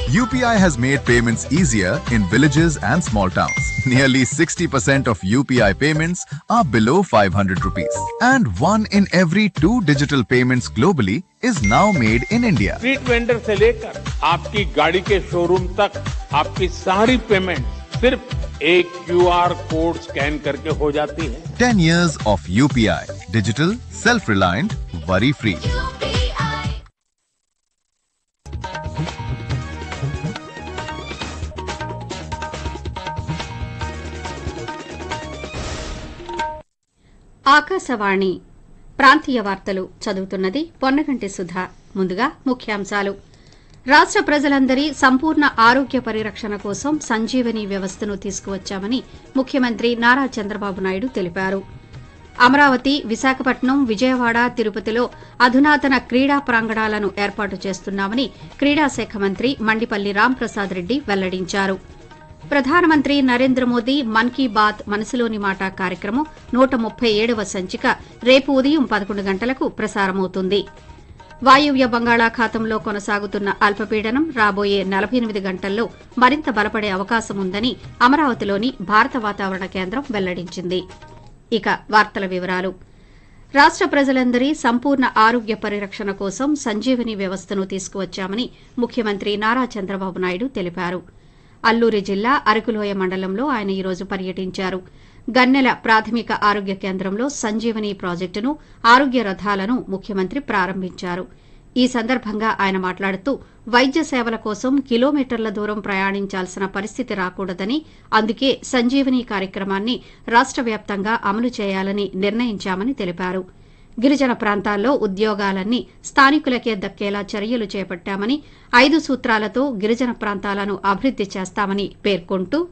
UPI has made payments easier in villages and small towns. Nearly 60% of UPI payments are below 500 rupees. And 1 in every 2 digital payments globally is now made in India. Street vendor से लेकर आपकी गाड़ी के showroom तक आपकी सारी payment सिर्फ एक QR कोड स्कैन करके हो जाती है। 10 years of UPI. Digital, self-reliant, worry-free. Akashvani ప్రాంతీయ వార్తలు చదువుతున్నది పొన్నగంటి సుధా. ముందుగా ముఖ్యాంశాలు. రాష్ట్ర ప్రజలందరి సంపూర్ణ ఆరోగ్య పరిరక్షణ కోసం సంజీవని వ్యవస్థను తీసుకువచ్చామని ముఖ్యమంత్రి నారా చంద్రబాబు నాయుడు తెలిపారు. అమరావతి, విశాఖపట్నం, విజయవాడ, తిరుపతిలో అధునాతన క్రీడా ప్రాంగణాలను ఏర్పాటు చేస్తున్నామని క్రీడాశాఖ మంత్రి మండిపల్లి రాంప్రసాద్ రెడ్డి వెల్లడించారు. ప్రధానమంత్రి నరేంద్ర మోదీ మన్ కీ బాత్ మనసులోని మాట కార్యక్రమం 137వ సంచిక రేపు ఉదయం 11 గంటలకు ప్రసారమవుతుంది. వాయువ్య బంగాళాఖాతంలో కొనసాగుతున్న అల్పపీడనం రాబోయే 48 గంటల్లో మరింత బలపడే అవకాశం ఉందని అమరావతిలోని భారత వాతావరణ కేంద్రం వెల్లడించింది. ఇక వార్తల వివరాలు. రాష్ట్ర ప్రజలందరి సంపూర్ణ ఆరోగ్య పరిరక్షణ కోసం సంజీవని వ్యవస్థను తీసుకువచ్చామని ముఖ్యమంత్రి నారా చంద్రబాబు నాయుడు తెలిపారు. అల్లూరి జిల్లా అరకులోయ మండలంలో ఆయన ఈరోజు పర్యటించారు. గన్నెల ప్రాథమిక ఆరోగ్య కేంద్రంలో సంజీవని ప్రాజెక్టును, ఆరోగ్య రథాలను ముఖ్యమంత్రి ప్రారంభించారు. ఈ సందర్భంగా ఆయన మాట్లాడుతూ వైద్య సేవల కోసం కిలోమీటర్ల దూరం ప్రయాణించాల్సిన పరిస్థితి రాకూడదని, అందుకే సంజీవని కార్యక్రమాన్ని రాష్ట్ర వ్యాప్తంగా అమలు చేయాలని నిర్ణయించామని తెలిపారు. గిరిజన ప్రాంతాల్లో ఉద్యోగాలన్నీ స్థానికులకే దక్కేలా చర్యలు చేపట్టామని, 5 సూత్రాలతో గిరిజన ప్రాంతాలను అభివృద్ది చేస్తామని పేర్కొంటూ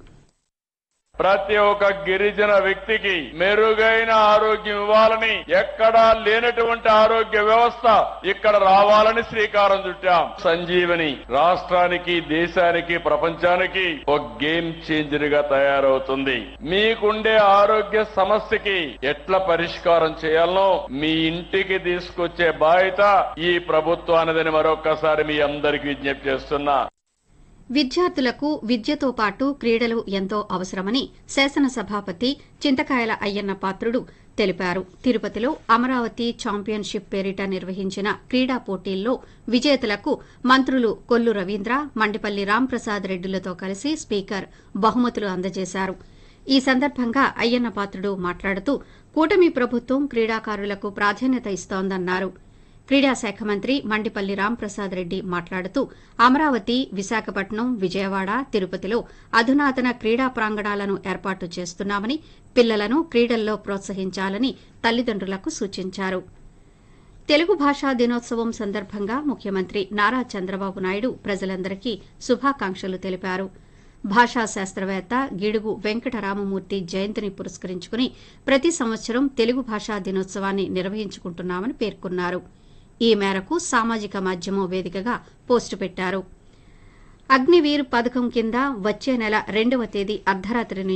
ప్రతి ఒక్క గిరిజన వ్యక్తికి మెరుగైన ఆరోగ్యం ఇవ్వాలని, ఎక్కడా లేనటువంటి ఆరోగ్య వ్యవస్థ ఇక్కడ రావాలని శ్రీకారం చుట్టాం. సంజీవని రాష్ట్రానికి, దేశానికి, ప్రపంచానికి ఒక గేమ్ చేంజర్ గా తయారవుతుంది. మీకుండే ఆరోగ్య సమస్యకి ఎట్లా పరిష్కారం చేయాలనో మీ ఇంటికి తీసుకొచ్చే బాధ్యత ఈ ప్రభుత్వానిదని మరొక్కసారి మీ అందరికీ విజ్ఞప్తి చేస్తున్నా. విద్యార్థులకు విద్యతో పాటు క్రీడలు ఎంతో అవసరమని శాసనసభాపతి చింతకాయల అయ్యన్న పాత్రుడు తెలిపారు. తిరుపతిలో అమరావతి ఛాంపియన్షిప్ పేరిట నిర్వహించిన క్రీడా పోటీల్లో విజేతలకు మంత్రులు కొల్లు రవీంద్ర, మండిపల్లి రాంప్రసాద్ రెడ్డిలతో కలిసి స్పీకర్ బహుమతులు అందజేశారు. ఈ సందర్భంగా అయ్యన్న పాత్రుడు మాట్లాడుతూ కూటమి ప్రభుత్వం క్రీడాకారులకు ప్రాధాన్యత ఇస్తోందన్నారు. క్రీడాశాఖ మంత్రి మండిపల్లి రాంప్రసాద్ రెడ్డి మాట్లాడుతూ అమరావతి, విశాఖపట్నం, విజయవాడ, తిరుపతిలో అధునాతన క్రీడా ప్రాంగణాలను ఏర్పాటు చేస్తున్నామని, పిల్లలను క్రీడల్లో ప్రోత్సహించాలని తల్లిదండ్రులకు సూచించారు. తెలుగు భాషా దినోత్సవం సందర్భంగా ముఖ్యమంత్రి నారా చంద్రబాబు నాయుడు ప్రజలందరికీ శుభాకాంక్షలు తెలిపారు. భాషా శాస్త్రవేత్త గిడుగు వెంకటరామమూర్తి జయంతిని పురస్కరించుకుని ప్రతి సంవత్సరం తెలుగు భాషా దినోత్సవాన్ని నిర్వహించుకుంటున్నామని పేర్కొన్నారు. ఈ మేరకు సామాజిక మాధ్యమం వేదికగా పోస్టు పెట్టారు. అగ్నివీర్ పథకం కింద వచ్చే నెల 2వ తేదీ అర్ధరాత్రి